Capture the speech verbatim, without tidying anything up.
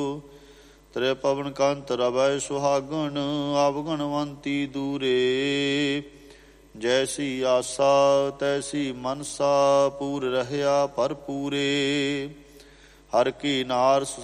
ਤ੍ਰੈ ਪਵਨ ਕੰਤ ਰਵੈ ਸੁਹਾਗਣ, ਆਵਗਣਵੰਤੀ ਦੂਰੇ। ਜੈਸੀ ਆਸਾ ਤੈਸੀ ਮਨਸਾ, ਪੂਰ ਰਹਿਆ ਭਰਪੂਰੇ। ਹਰ ਕੀ ਨਾਰ